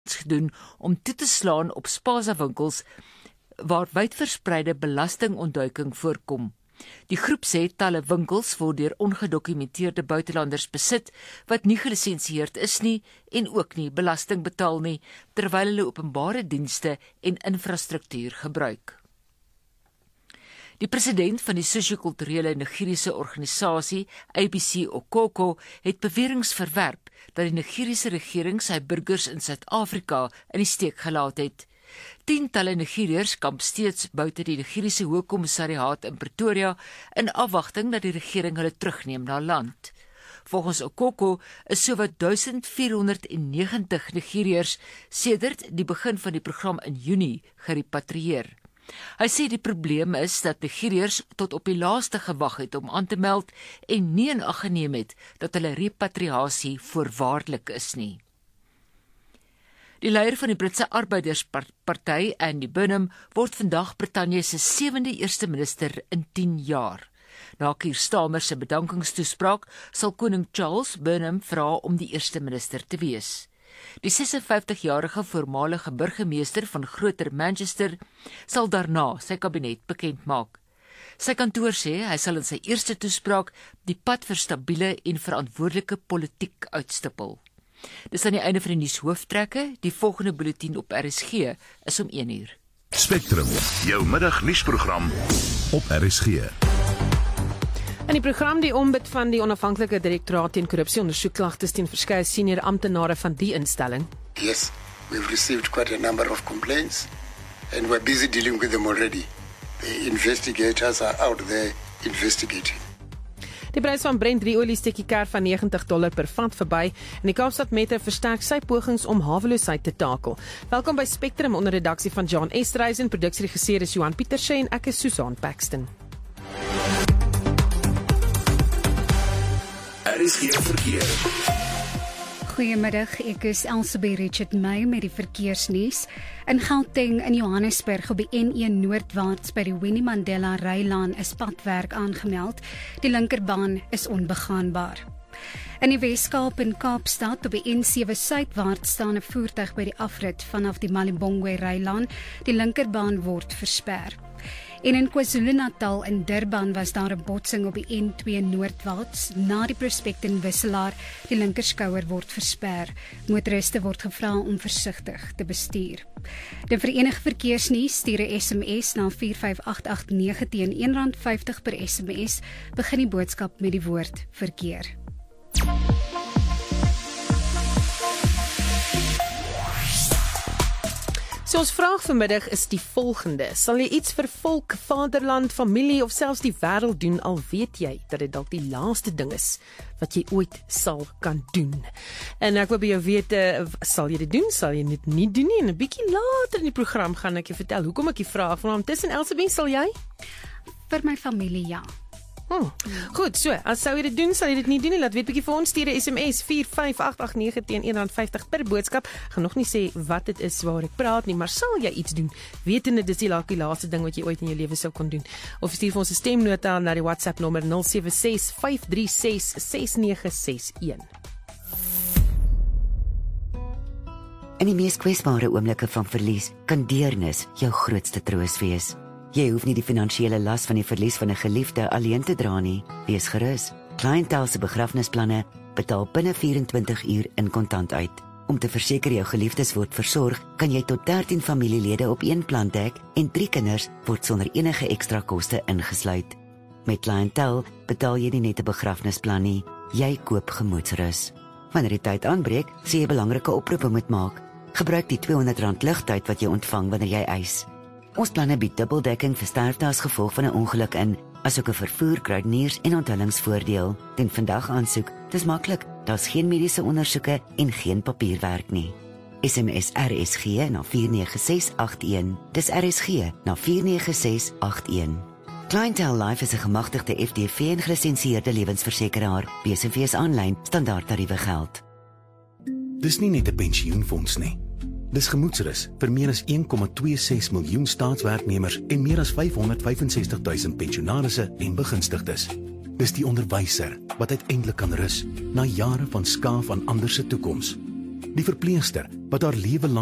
gedoen om toe te slaan op spaza-winkels waar wydverspreide belastingontduiking voorkom. Die groep sê talle winkels word deur ongedokumenteerde buitelanders besit wat nie gelisensieerd is nie en ook nie belasting betaal nie, terwyl hulle openbare dienste en infrastruktuur gebruik. Die president van die sosio-kulturele Nigeriese organisasie, ABC Okoko, het beweringe verwerp dat die Nigeriese regering sy burgers in Suid-Afrika in die steek gelaat het. Tientalle Nigeriërs kamp steeds buite die Nigeriese Hoogkommissariaat in Pretoria in afwagting dat die regering hulle terugneem na land. Volgens Okoko is sowat 1490 Nigeriërs sedert die begin van die program in Junie gerepatrieer. Hy sê die probleem is dat Nigeriërs tot op die laaste gewag het om aan te meld en nie in ag geneem het dat hulle repatriasie voorwaardelik is nie. Die leier van die Britse Arbeidersparty, Andy Burnham, word vandag Brittanje se 7de eerste minister in 10 jaar. Na Keir Starmer se bedankingstoespraak sal koning Charles Burnham vra om die eerste minister te wees. Die 56-jarige voormalige burgemeester van Groter Manchester sal daarna sy kabinet bekend maak. Sy kantoor sê hy sal in sy eerste toespraak die pad vir stabiele en verantwoordelike politiek uitstippel. Dis aan die einde van die nuushooftrekke. Die volgende bulletin op RSG is om 1:00. Spectrum, jou middagnuusprogram op RSG. In die program die ombud van die onafhanklike direktoraat teen korrupsie ondersoek klagtes teen verskeie senior amptenare van die instelling. Yes, we've received quite a number of complaints and we're busy dealing with them already. The investigators are out there investigating. Die prys van Brent olie steek die kerf van $90 per vat verby en die Kaapstad Metro versterk sy pogings om haweloosheid te takel. Welkom by Spectrum onder redaksie van John Estreisen, produksieregisseur is Johan Pieterse en ek is Susan Paxton. RSG verkeer. Goeiemiddag, ek is Elsabie Richard May met die verkeersnuus. In Gauteng in Johannesburg op die N1 noordwaarts by die Winnie Mandela Rylaan is padwerk aangemeld. Die linkerbaan is onbegaanbaar. In die Weskaap in Kaapstad op die N7 suidwaarts staan 'n voertuig by die afrit vanaf die Malibongwe Rylaan. Die linkerbaan word versper. En in KwaZulu-Natal in Durban was daar 'n botsing op die N2 noordwaarts na die Prospekten wisselaar. Die linkerskouer word versper. Motoriste word gevra om versigtig te bestuur. Die Verenigde Verkeersnuus stuur 'n SMS na 45889 teen R1.50 per SMS. Begin die boodskap met die woord verkeer. So ons vraag vanmiddag is die volgende: sal jy iets vir volk, vaderland, familie of selfs die wêreld doen al weet jy dat dit dalk die laaste ding is wat jy ooit sal kan doen? En ek wil by jou weet, sal jy dit doen, sal jy dit nie doen nie? En 'n bietjie later in die program gaan ek jou vertel hoekom ek die vraag vra. Tussen Elsabie, sal jy? Vir my familie, ja. Goed, so, as sou jy dit doen, sal jy dit nie doen nie, laat weet bietjie vir ons, stuur 'n SMS 45889 teen R1.50 per boodskap. Ek gaan nog nie sê wat dit is waar ek praat nie, maar sal jy iets doen, wetende dis die laaste ding wat jy ooit in jou lewe sou kon doen. Of stuur vir ons 'n stemnota na die WhatsApp nommer 0765366961. In die mees kwesbare oomblikke van verlies kan deernis jou grootste troos wees. Jy hoef nie die finansiële las van die verlies van 'n geliefde alleen te dra nie. Wees gerus. Clientele se begrafnisplanne betaal binne 24 uur in kontant uit. Om te verseker jou geliefdes word versorg, kan jy tot 13 familielede op een plan dek en 3 kinders word sonder enige ekstra koste ingesluit. Met Clientele betaal jy nie net 'n begrafnisplan nie, jy koop gemoedsrus. Wanneer die tyd aanbreek, sê jy belangrike oproepe moet maak. Gebruik die R200 ligtyd wat jy ontvang wanneer jy eis. Ons planne bied dubbeldekking vir sterfte as gevolg van 'n ongeluk in, asook 'n vervoer, kruideniers en onthullingsvoordeel. Doen vandag aansoek. Dis maklik. Daar's geen mediese ondersoeke en geen papierwerk nie. SMS RSG na 49681. Dis RSG na 49681. Clientele Life is 'n gemagtigde FDV en gelisensieerde lewensversekeraar. BSV aanlyn standaard tariewe geld. Dis nie net 'n pensioenfonds nie. Dis gemoedsrus vir meer as 1,26 miljoen staatswerknemers en meer as 565.000 pensionarisse en begunstigdes. Dis die onderwyser wat uiteindelik kan rus na jare van skaaf aan ander se toekoms. die verpleegster wat haar lewe